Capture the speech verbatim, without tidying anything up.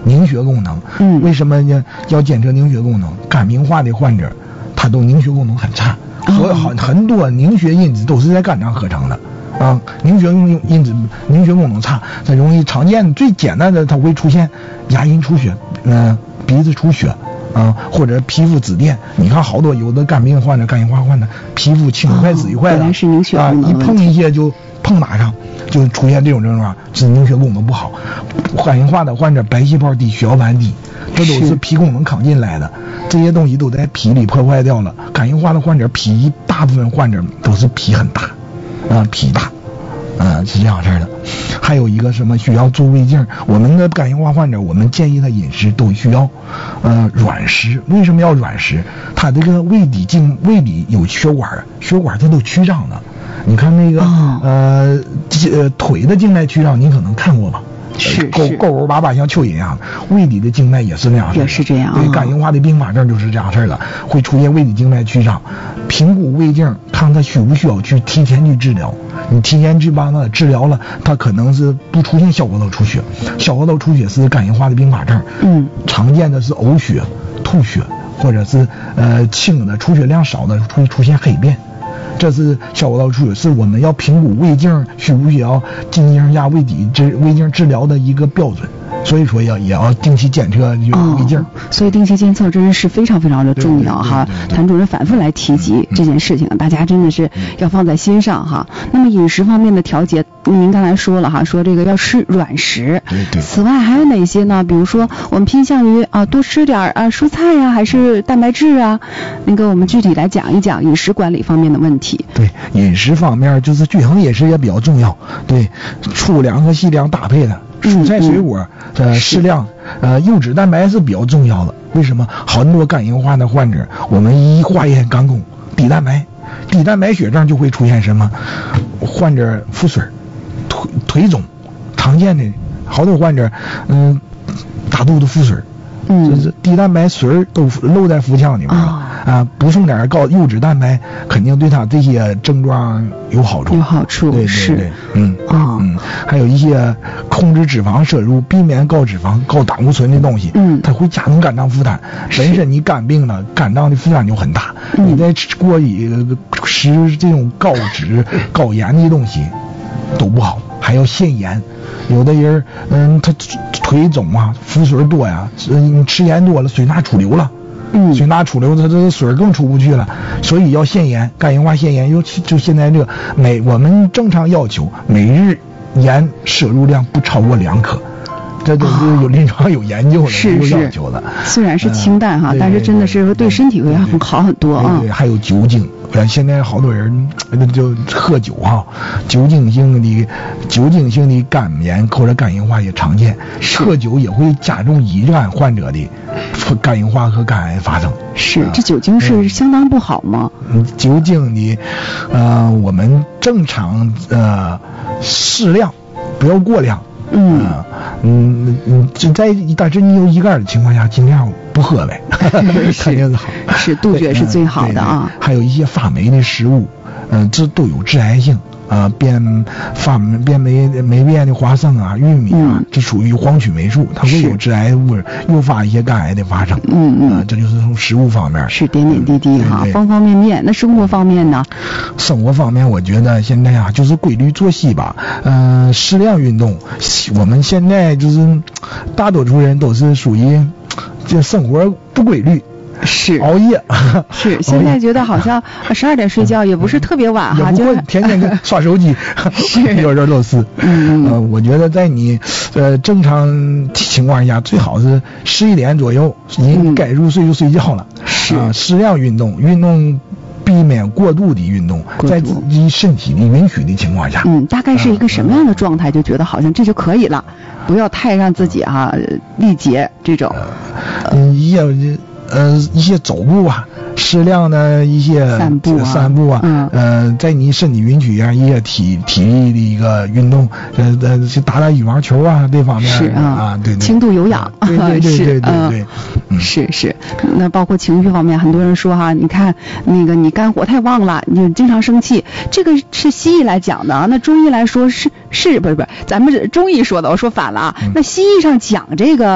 凝血功能。 嗯， 为什么呢？要监测凝血功能？肝硬化的患者，他都凝血功能很差，所以很很多凝血因子都是在肝脏合成的。啊，凝血因子凝血功能差，它容易常见最简单的，它会出现牙龈出血，嗯、呃，鼻子出血。啊，或者皮肤紫癜，你看好多有的肝病患者、肝硬化患者，皮肤青一块紫一块的， 原来是凝血啊， 功能一碰一些就碰哪上，就出现这种症状，是凝血功能不好。肝硬化的患者白细胞低、血小板低，这都是脾功能亢进来的，这些东西都在脾里破坏掉了。肝硬化的患者，脾大部分患者都是脾很大，啊，脾大。嗯，是这样式的。还有一个什么需要做胃镜，我们的肝硬化患者，我们建议他饮食都需要呃软食。为什么要软食？他这个胃底静胃里有血管，血管它都曲张的。你看那个、哦、呃呃腿的静脉曲张，你可能看过吧？ 是勾勾勾巴巴像蚯蚓一样的，胃底的静脉也是那样式的， 也是这样。 对，肝硬化的并发症就是这样式的，会出现胃底静脉曲张。评估胃镜，看他需不需要去提前去治疗。你提前去帮他治疗了，他可能是不出现小河道出血。小河道出血是肝硬化的并发症， 嗯， 常见的是呕血、吐血，或者是呃轻的出血量少的会出现黑便。这是小河道出血，是我们要评估胃镜需不需要进行一下胃底治胃镜治疗的一个标准，所以说要也要定期检测胃镜、哦。 所以定期监测真的是非常非常的重要哈。谭主任反复来提及这件事情，嗯、大家真的是要放在心上哈。嗯、那么饮食方面的调节，您刚才说了哈，说这个要吃软食。 对对。 此外还有哪些呢？比如说我们偏向于啊多吃点啊蔬菜呀、啊，还是蛋白质啊？那个我们具体来讲一讲饮食管理方面的问题。 对，饮食方面就是均衡饮食也比较重要。对，粗粮和细粮搭配的，蔬菜水果、嗯、呃适量，呃优质蛋白是比较重要的。为什么？很多肝硬化的患者，我们一化验肝功低蛋白，低蛋白血症就会出现什么？患者腹水、腿腿肿，常见的好多患者，嗯，大肚子腹水。 嗯， 就是低蛋白水都漏在腹腔里面了、哦、啊，补充点高优质蛋白，肯定对他这些症状有好处。 有好处， 对对对， 是， 嗯哦嗯，还有一些控制脂肪摄入，避免高脂肪、高胆固醇的东西， 嗯， 它会加重肝脏负担。本身你肝病了，肝脏的负担就很大， 嗯、 你再过于吃这种高脂、高盐的东西都不好，还要限盐。有的人，嗯，他腿肿啊，腹水多呀，你吃盐多了，水钠出流了， 嗯， 水钠出流，他这个水更出不去了，所以要限盐，肝硬化限盐，尤其就现在这个每我们正常要求每日盐摄入量不超过两克。这都是有临床有研究的， 是有要求的。 虽然是清淡哈， 嗯、 但是真的是对身体会很好很多啊。 对, 对, 对，还有酒精，现在好多人就喝酒哈，酒精性的酒精性的肝炎或者肝硬化也常见，喝酒也会加重乙肝患者的肝硬化和肝癌发生。 是，这酒精是相当不好吗？ 嗯，酒精的，呃，我们正常呃适量，不要过量。 嗯嗯嗯，就在但是你有乙肝的情况下，尽量不喝呗，肯定是好。 是杜绝是最好的啊。 还有一些发霉的食物，嗯、呃，这都有致癌性。啊、呃，变发变霉霉变的花生啊、玉米啊， 嗯、 这属于黄曲霉素，它会有致癌物，诱发一些肝癌的发生。 嗯嗯、呃， 这就是从食物方面。 是点点滴滴哈， 嗯、 方方面面。那生活方面呢？ 生活方面，我觉得现在啊，就是规律作息吧，嗯、呃，适量运动。我们现在就是大多数人都是属于这生活不规律。 是熬夜， 是现在觉得好像十二点睡觉也不是特别晚哈， 就天天刷手机， 是有人都是。 嗯呃，我觉得在你呃正常情况下，最好是十一点左右，你该入睡就睡觉了。 是啊、呃，适量运动，运动避免过度的运动，在自己身体的允许的情况下。 嗯，大概是一个什么样的状态，就觉得好像这就可以了，不要太让自己啊力竭这种。 嗯，也。呃，一些走步啊，适量的一些散步啊， 散步啊， 嗯， 呃，在你身体允许下，一些体体力的一个运动，呃呃，去打打羽毛球啊，这方面是啊， 啊，对对， 轻度有氧， 对对对对对对， 对嗯、是是。那包括情绪方面，很多人说哈，你看那个你肝火太旺了，你经常生气，这个是西医来讲的，那中医来说是是不是不是？咱们中医说的，我说反了啊。 嗯、 那西医上讲这个。